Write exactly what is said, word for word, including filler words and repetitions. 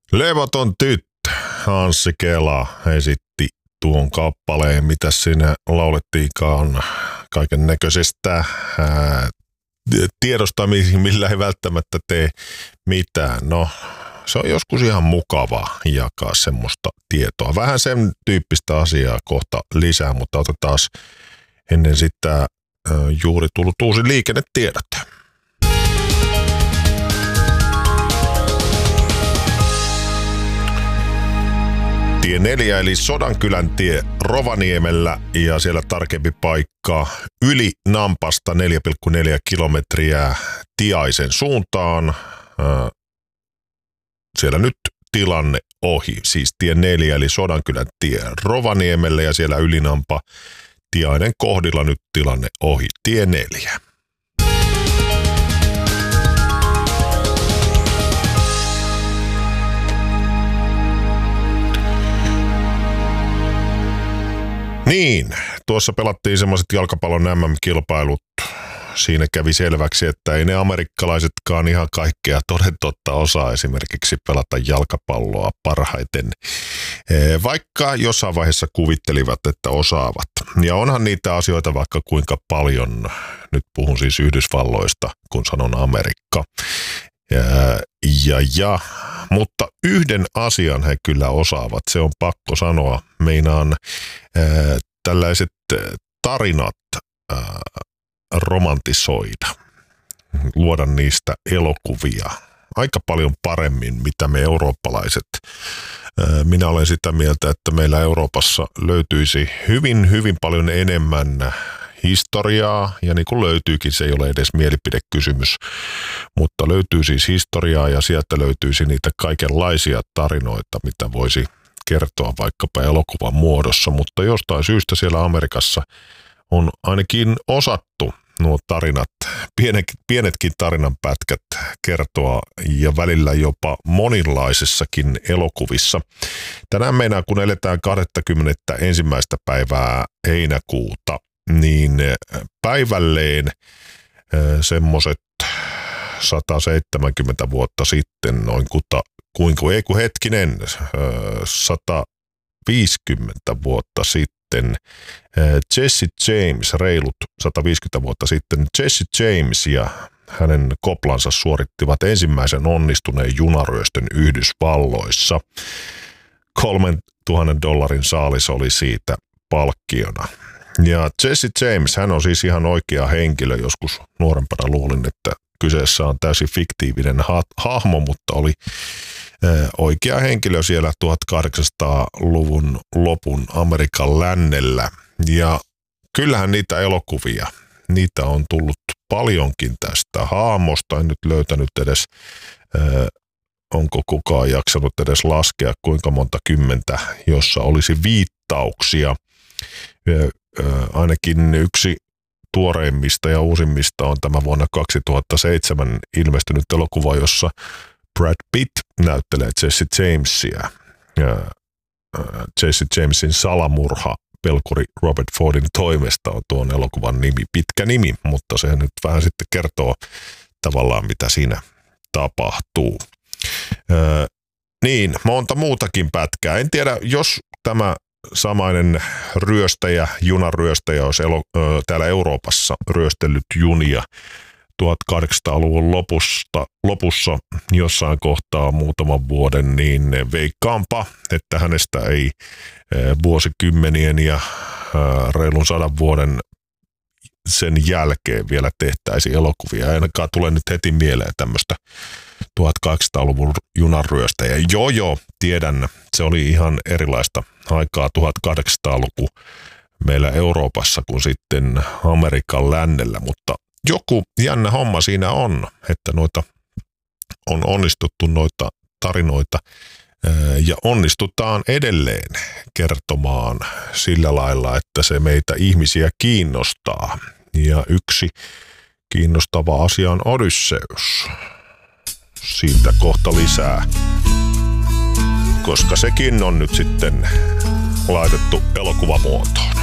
Levoton tyttö, Anssi Kela esitti tuon kappaleen, mitä siinä laulettiinkaan kaiken näköisestä tiedosta, millä ei välttämättä tee mitään. No, se on joskus ihan mukava jakaa semmoista tietoa. Vähän sen tyyppistä asiaa kohta lisää, mutta otetaan ennen sitä juuri tullut uusi liikennetiedote. Tie neljä eli Sodankylän tie Rovaniemellä ja siellä tarkempi paikka yli Nampasta neljä pilkku neljä kilometriä Tiaisen suuntaan. Siellä nyt tilanne ohi, siis tie neljä eli Sodankylän tie Rovaniemellä ja siellä yli Nampa Tiainen kohdilla nyt tilanne ohi, tie neljä. Niin, tuossa pelattiin semmoiset jalkapallon M M-kilpailut. Siinä kävi selväksi, että ei ne amerikkalaisetkaan ihan kaikkea toden totta osaa esimerkiksi pelata jalkapalloa parhaiten, vaikka jossain vaiheessa kuvittelivat, että osaavat. Ja onhan niitä asioita vaikka kuinka paljon, nyt puhun siis Yhdysvalloista, kun sanon Amerikka. Ja, ja, ja, mutta yhden asian he kyllä osaavat, se on pakko sanoa. Meinaan ää, tällaiset tarinat ää, romantisoida, luoda niistä elokuvia aika paljon paremmin, mitä me eurooppalaiset. Ää, minä olen sitä mieltä, että meillä Euroopassa löytyisi hyvin, hyvin paljon enemmän historiaa, ja niin kuin löytyykin, se ei ole edes mielipidekysymys, mutta löytyy siis historiaa ja sieltä löytyisi niitä kaikenlaisia tarinoita, mitä voisi kertoa vaikkapa elokuvan muodossa, mutta jostain syystä siellä Amerikassa on ainakin osattu nuo tarinat, pienet, pienetkin tarinanpätkät kertoa ja välillä jopa monenlaisessakin elokuvissa. Tänään meinaan, kun eletään kahdeskymmenesensimmäinen päivää heinäkuuta, niin päivälleen semmoiset sata seitsemänkymmentä vuotta sitten, noin kuta, kuinka, ei kun hetkinen, sata viisikymmentä vuotta sitten, Jesse James, reilut sata viisikymmentä vuotta sitten, Jesse James ja hänen koplansa suorittivat ensimmäisen onnistuneen junaryöstön Yhdysvalloissa. Kolmen tuhannen dollarin saalis oli siitä palkkiona. Ja Jesse James, hän on siis ihan oikea henkilö. Joskus nuorempana luulin, että kyseessä on täysin fiktiivinen ha- hahmo, mutta oli ö, oikea henkilö siellä tuhatkahdeksansataaluvun lopun Amerikan lännellä. Ja kyllähän niitä elokuvia, niitä on tullut paljonkin tästä hahmosta. En nyt löytänyt edes, ö, onko kukaan jaksanut edes laskea kuinka monta kymmentä, jossa olisi viittauksia. Ö, Ainakin yksi tuoreimmista ja uusimmista on tämä vuonna kaksituhattaseitsemän ilmestynyt elokuva, jossa Brad Pitt näyttelee Jesse Jamesia. Ja Jesse Jamesin salamurha pelkuri Robert Fordin toimesta on tuon elokuvan nimi, pitkä nimi, mutta se nyt vähän sitten kertoo tavallaan, mitä siinä tapahtuu. Öö, niin, monta muutakin pätkää. En tiedä, jos tämä samainen ryöstäjä, junaryöstäjä olisi elo, ö, täällä Euroopassa ryöstellyt junia tuhatkahdeksansataaluvun lopusta, lopussa jossain kohtaa muutaman vuoden, niin veikkaanpa, että hänestä ei ö, vuosikymmenien ja ö, reilun sadan vuoden sen jälkeen vielä tehtäisi elokuvia. Ainakaan tulee nyt heti mieleen tämmöistä tuhatkahdeksansataaluvun junaryöstäjä. Joo joo, tiedän, se oli ihan erilaista aikaa tuhatkahdeksansataaluku meillä Euroopassa kuin sitten Amerikan lännellä, mutta joku jännä homma siinä on, että noita on onnistuttu noita tarinoita ja onnistutaan edelleen kertomaan sillä lailla, että se meitä ihmisiä kiinnostaa. Ja yksi kiinnostava asia on Odysseus. Siitä kohta lisää, koska sekin on nyt sitten laitettu elokuvamuotoon.